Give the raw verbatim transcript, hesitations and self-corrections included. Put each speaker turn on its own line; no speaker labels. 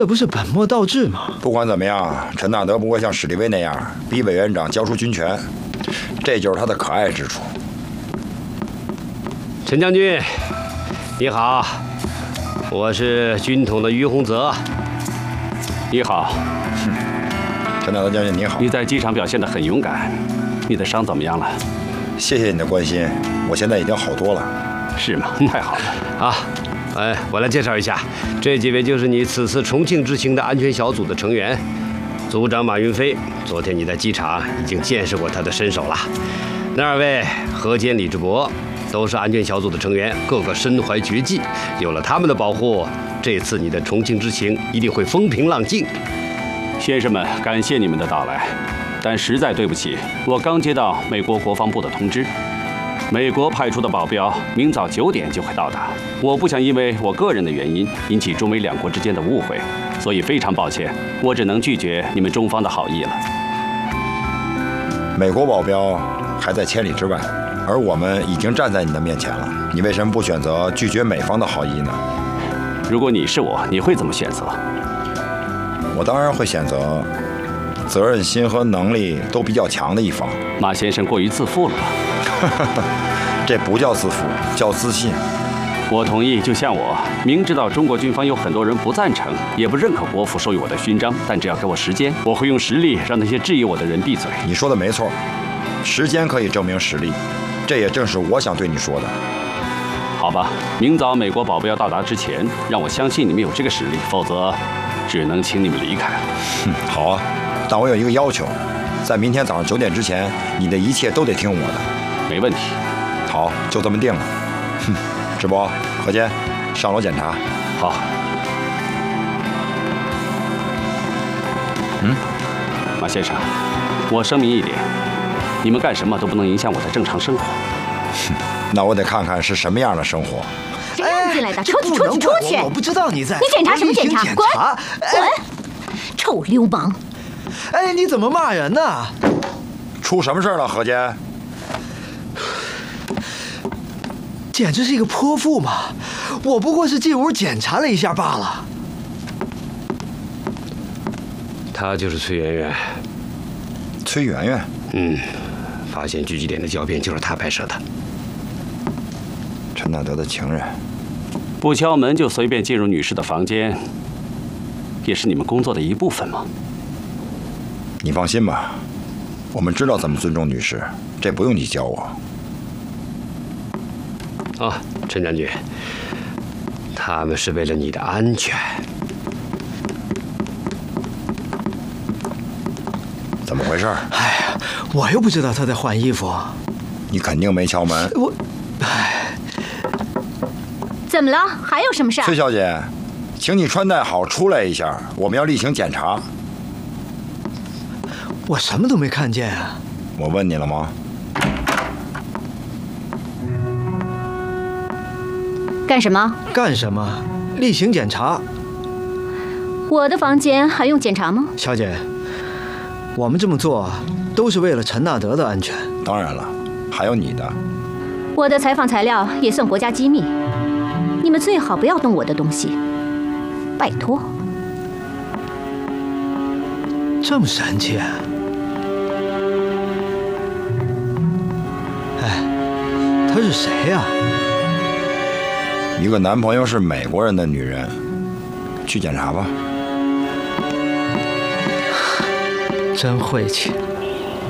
这不是本末倒置吗？
不管怎么样，陈纳德不会像史迪威那样逼委员长交出军权，这就是他的可爱之处。
陈将军，你好，我是军统的于洪泽。
你好，
陈纳德将军你好。
你在机场表现得很勇敢，你的伤怎么样了？
谢谢你的关心，我现在已经好多了。
是吗？太好了。
啊，哎，我来介绍一下，这几位就是你此次重庆之行的安全小组的成员。组长马云飞，昨天你在机场已经见识过他的身手了。那二位何坚、李志博都是安全小组的成员，个个身怀绝技。有了他们的保护，这次你的重庆之行一定会风平浪静。
先生们，感谢你们的到来，但实在对不起，我刚接到美国国防部的通知。美国派出的保镖明早九点就会到达，我不想因为我个人的原因引起中美两国之间的误会，所以非常抱歉，我只能拒绝你们中方的好意了。
美国保镖还在千里之外，而我们已经站在你的面前了，你为什么不选择拒绝美方的好意呢？
如果你是我，你会怎么选择？
我当然会选择责任心和能力都比较强的一方。
马先生过于自负了吧？
这不叫自负，叫自信。
我同意，就像我明知道中国军方有很多人不赞成，也不认可国府授予我的勋章，但只要给我时间，我会用实力让那些质疑我的人闭嘴。
你说的没错，时间可以证明实力，这也正是我想对你说的。
好吧，明早美国保镖到达之前，让我相信你们有这个实力，否则只能请你们离开了。
哼，好啊，但我有一个要求，在明天早上九点之前，你的一切都得听我的。
没问题。
好，就这么定了。哼，志博、何坚，上楼检查。
好。
嗯，
马先生，我声明一点，你们干什么都不能影响我的正常生活。
哼，那我得看看是什么样的生活。
谁让你进来的？出去！出去！出去！
我不知道你在。
你检查什么检查？滚！滚！臭流氓！
哎，你怎么骂人呢？
出什么事了，何坚？
简直是一个泼妇嘛！我不过是进屋检查了一下罢了。
她就是崔媛媛。
崔媛媛？
嗯，发现狙击点的胶片就是她拍摄的。
陈纳德的情人。
不敲门就随便进入女士的房间，也是你们工作的一部分吗？
你放心吧，我们知道怎么尊重女士，这不用你教我。
啊，陈将军，他们是为了你的安全。
怎么回事？
哎呀，我又不知道他在换衣服。
你肯定没敲门。
我，哎，
怎么了？还有什么事儿？
崔小姐，请你穿戴好出来一下，我们要例行检查。
我什么都没看见啊。
我问你了吗？
干什么？
干什么？例行检查。
我的房间还用检查吗？
小姐，我们这么做都是为了陈纳德的安全。
当然了，还有你的。
我的采访材料也算国家机密，你们最好不要动我的东西，拜托。
这么神气啊？哎，她是谁呀？
一个男朋友是美国人的女人，去检查吧。
真晦气。